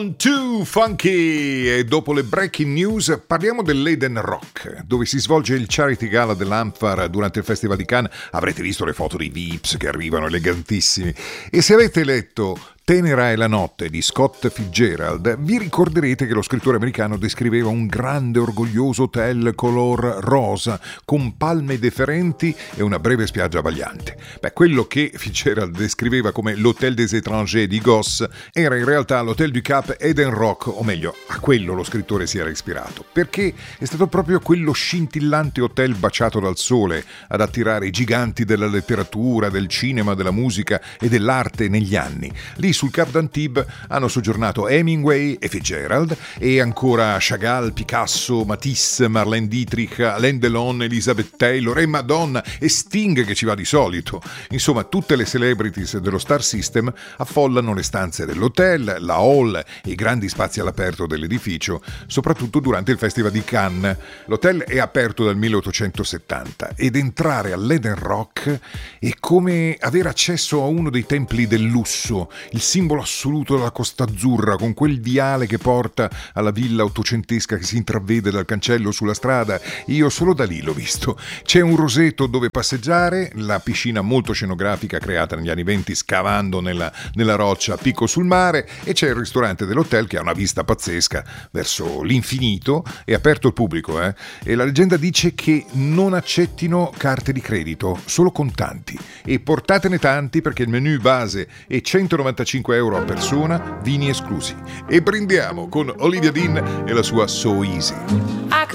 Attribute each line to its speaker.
Speaker 1: Too funky! E dopo le breaking news parliamo dell'Eden Rock, dove si svolge il Charity Gala dell'Amphar durante il Festival di Cannes. Avrete visto le foto dei Vips che arrivano elegantissimi. E se avete letto Tenera è la notte di Scott Fitzgerald, vi ricorderete che lo scrittore americano descriveva un grande orgoglioso hotel color rosa con palme deferenti e una breve spiaggia abbagliante. Quello che Fitzgerald descriveva come l'Hôtel des Étrangers di Goss era in realtà l'Hotel du Cap Eden Rock, o meglio, a quello lo scrittore si era ispirato, perché è stato proprio quello scintillante hotel baciato dal sole ad attirare i giganti della letteratura, del cinema, della musica e dell'arte negli anni. Lì sul Cap d'Antibes hanno soggiornato Hemingway e Fitzgerald e ancora Chagall, Picasso, Matisse, Marlène Dietrich, Alain Delon, Elizabeth Taylor e Madonna e Sting che ci va di solito. Insomma, tutte le celebrities dello Star System affollano le stanze dell'hotel, la hall e i grandi spazi all'aperto dell'edificio, soprattutto durante il Festival di Cannes. L'hotel è aperto dal 1870 ed entrare all'Eden Rock è come avere accesso a uno dei templi del lusso, il simbolo assoluto della Costa Azzurra, con quel viale che porta alla villa ottocentesca che si intravede dal cancello sulla strada. Io solo da lì l'ho visto. C'è un roseto dove passeggiare, la piscina molto scenografica creata negli anni '20 scavando nella roccia a picco sul mare, e c'è il ristorante dell'hotel che ha una vista pazzesca verso l'infinito, è aperto al pubblico, e la leggenda dice che non accettino carte di credito, solo contanti, e portatene tanti perché il menù base è 195 euro a persona, vini esclusi. E brindiamo con Olivia Dean e la sua So Easy.